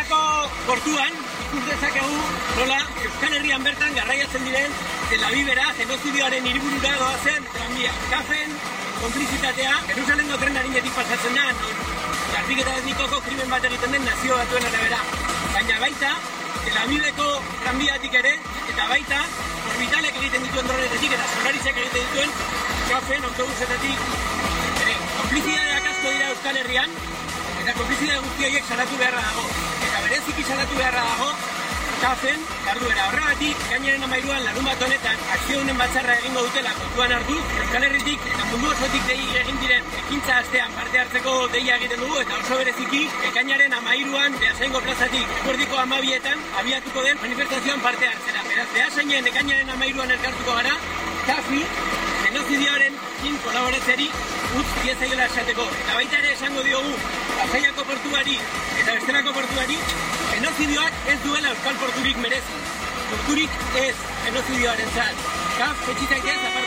Estrenako portuan ikus dezakegu nola Euskal Herrian bertan garraiatzen diren Tel Avivera genozidioaren hiriburura doazen tranbia. Kafen konplizitatea Jerusalengo tren arinetik pasatzen da, non garbiketa etnikoko krimen bat egiten den Nazio Batuen arabera. Baina baita Tel Aviveko tranbiatik ere, eta baita orbitalek egiten dituen dronetetik eta Solarisek egiten dituen kafen autobusetatik ere. Konplizitateak asko dira Euskal Herrian, eta konplizitate guzti horiek salatu beharra dago. Eta bereziki salatu beharra dago kafen jarduera. Horregatik, ekainaren 13an larunbat honetan akziodunen batzarra egingo dutela kontuan hartu, Euskal Herritik eta mundu osotik dei egin diren ekintza astean parte hartzeko deia egiten dugu, eta oso bereziki ekainaren 13an Beasaingo plazatik eguerdiko 12etan abiatuko den manifestazioan parte hartzera. Beraz, Beasainen ekainaren 13an elkartuko gara, kafi genozidioarekin kolaboratzeari utz diezaiola esateko. Eta baita ere esango diogu Pasaiako portuari eta Bestelako portuari genozidioak ez duela euskal porturik merezi. Porturik ez genozidioarentzat. Kaf, etxitaitez,